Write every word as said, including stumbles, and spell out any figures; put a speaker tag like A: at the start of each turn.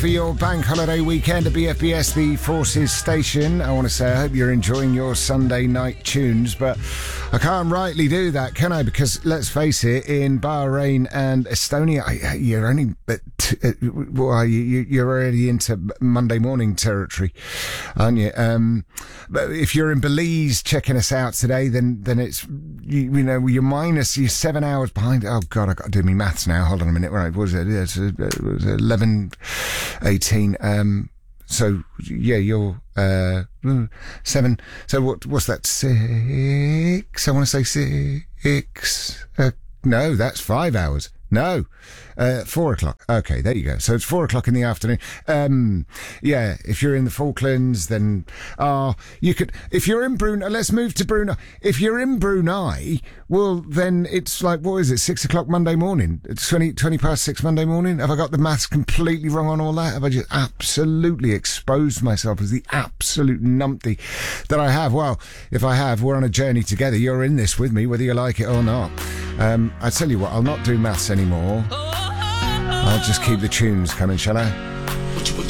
A: For your bank holiday weekend at B F B S, the Forces station. I want to say I hope you're enjoying your Sunday night tunes, but I can't rightly do that, can I? Because let's face it, in Bahrain and Estonia, you're only well, you're already into Monday morning territory, aren't you? Um, but if you're in Belize checking us out today, then then it's you, you know you're minus you're seven hours behind. Oh God, I got to do my maths now. Hold on a minute. Right, what was it? It's, it was eleven. eighteen. Um, so yeah, you're uh seven. So what? What's that? Six. I want to say six. Uh, no, that's five hours. No, uh, four o'clock. Okay, there you go. So it's four o'clock in the afternoon. Um, yeah, if you're in the Falklands, then, uh, you could, if you're in Brunei, let's move to Brunei. If you're in Brunei, well, then it's like, what is it, six o'clock Monday morning? It's twenty, twenty past six Monday morning? Have I got the maths completely wrong on all that? Have I just absolutely exposed myself as the absolute numpty that I have? Well, if I have, we're on a journey together. You're in this with me, whether you like it or not. Um, I tell you what, I'll not do maths anymore. I'll just keep the tunes coming, shall I?